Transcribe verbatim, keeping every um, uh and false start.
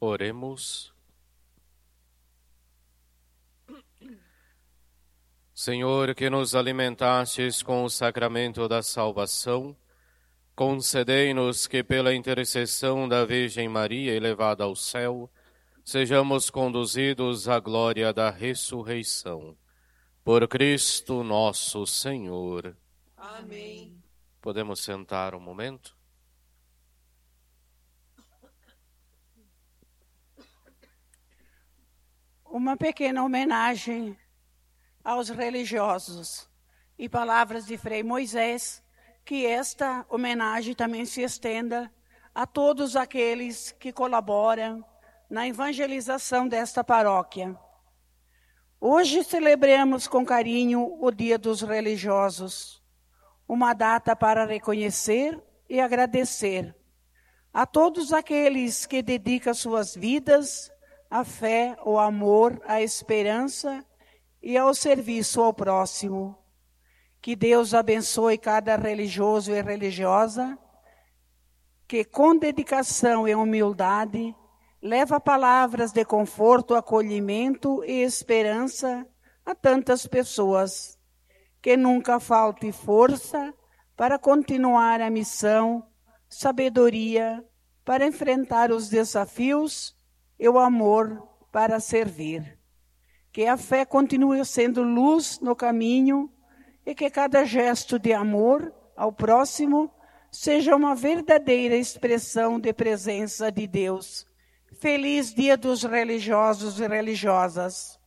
Oremos. Senhor, que nos alimentastes com o sacramento da salvação, concedei-nos que, pela intercessão da Virgem Maria elevada ao céu, sejamos conduzidos à glória da ressurreição. Por Cristo nosso Senhor. Amém. Podemos sentar um momento? Uma pequena homenagem aos religiosos e palavras de Frei Moisés, que esta homenagem também se estenda a todos aqueles que colaboram na evangelização desta paróquia. Hoje celebramos com carinho o Dia dos Religiosos, uma data para reconhecer e agradecer a todos aqueles que dedicam suas vidas à fé, ao amor, à esperança e ao serviço ao próximo. Que Deus abençoe cada religioso e religiosa que, com dedicação e humildade, leva palavras de conforto, acolhimento e esperança a tantas pessoas. Que nunca falte força para continuar a missão, sabedoria para enfrentar os desafios e o amor para servir. Que a fé continue sendo luz no caminho e que cada gesto de amor ao próximo seja uma verdadeira expressão de presença de Deus. Feliz Dia dos Religiosos e Religiosas.